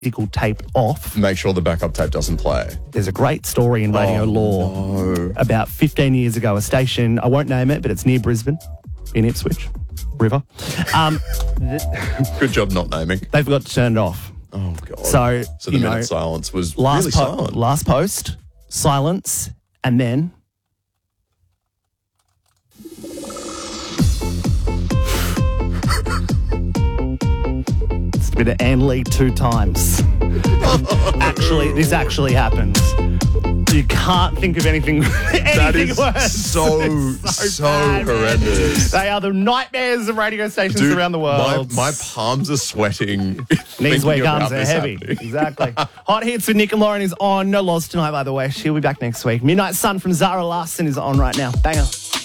physical tape off. Make sure the backup tape doesn't play. There's a great story in radio law. No. About 15 years ago, a station, I won't name it, but it's near Brisbane, in Ipswich River. Good job not naming. They forgot to turn it off. Oh, God. So the minute silence was really silent. Last post, silence, and then... It's a bit of Ann Lee 2 times. This actually happens. You can't think of anything That is worse. so bad, man. horrendous. They are the nightmares of radio stations Dude, around the world. My palms are sweating. Knees where thinking gums about are this heavy. happening. Exactly. Hot Hits with Nick and Lauren is on. No loss tonight, by the way. She'll be back next week. Midnight Sun from Zara Larson is on right now. Banger.